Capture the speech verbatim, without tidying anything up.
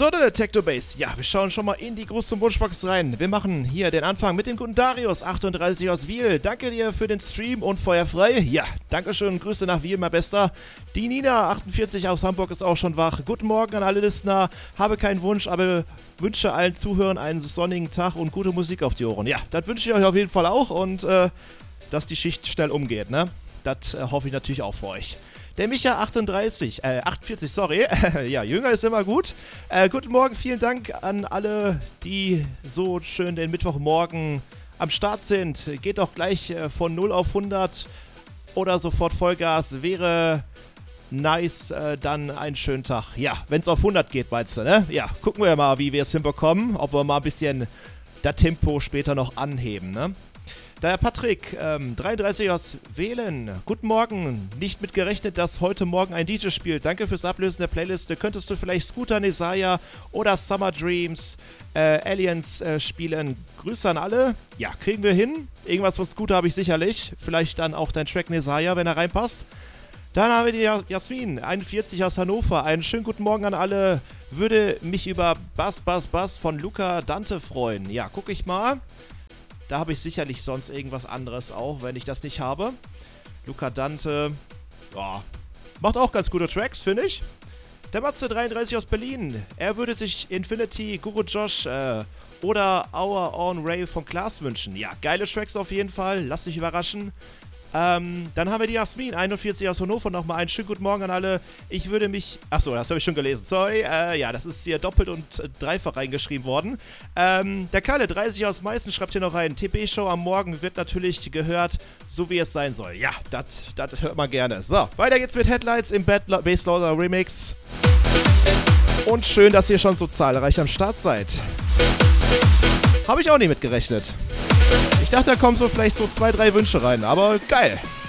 So, der Technobase. Ja, wir schauen schon mal in die große Wunschbox rein. Wir machen hier den Anfang mit dem guten Darius, achtunddreißig aus Wiel. Danke dir für den Stream und feuerfrei. Ja, Dankeschön, Grüße nach Wiel, mein Bester. Die Nina, achtundvierzig aus Hamburg, ist auch schon wach. Guten Morgen an alle Listener. Habe keinen Wunsch, aber wünsche allen Zuhörern einen sonnigen Tag und gute Musik auf die Ohren. Ja, das wünsche ich euch auf jeden Fall auch und äh, dass die Schicht schnell umgeht, ne? Das äh, hoffe ich natürlich auch für euch. Der Micha achtunddreißig, äh, achtundvierzig, sorry, ja, jünger ist immer gut. Äh, guten Morgen, vielen Dank an alle, die so schön den Mittwochmorgen am Start sind. Geht doch gleich äh, von null auf hundert oder sofort Vollgas, wäre nice, äh, dann einen schönen Tag. Ja, wenn es auf hundert geht, meinst du, ne? Ja, gucken wir mal, wie wir es hinbekommen, ob wir mal ein bisschen das Tempo später noch anheben, ne? Daher Patrick, ähm, dreiunddreißig aus Wählen. Guten Morgen. Nicht mit gerechnet, dass heute Morgen ein D J spielt. Danke fürs Ablösen der Playliste. Könntest du vielleicht Scooter Nesaya oder Summer Dreams äh, Aliens äh, spielen? Grüße an alle. Ja, kriegen wir hin. Irgendwas von Scooter habe ich sicherlich. Vielleicht dann auch dein Track Nesaya, wenn er reinpasst. Dann haben wir die Jasmin, einundvierzig aus Hannover. Einen schönen guten Morgen an alle. Würde mich über Bass, Bass, Bass von Luca Dante freuen. Ja, guck ich mal. Da habe ich sicherlich sonst irgendwas anderes auch, wenn ich das nicht habe. Luca Dante, ja, macht auch ganz gute Tracks, finde ich. Der Matze dreiunddreißig aus Berlin. Er würde sich Infinity, Guru Josh äh, oder Our Own Ray von Klaas wünschen. Ja, geile Tracks auf jeden Fall. Lass dich überraschen. Ähm, dann haben wir die Jasmin, einundvierzig aus Hannover, nochmal einen schönen guten Morgen an alle. Ich würde mich... Achso, das habe ich schon gelesen, sorry. Äh, ja, das ist hier doppelt und äh, dreifach reingeschrieben worden. Ähm, der Kalle, dreißig aus Meißen, schreibt hier noch rein. T B-Show am Morgen wird natürlich gehört, so wie es sein soll. Ja, das hört man gerne. So, weiter geht's mit Headlights im Bassloader Remix. Und schön, dass ihr schon so zahlreich am Start seid. Habe ich auch nicht mitgerechnet. Ich dachte, da kommen so vielleicht so zwei, drei Wünsche rein, aber geil.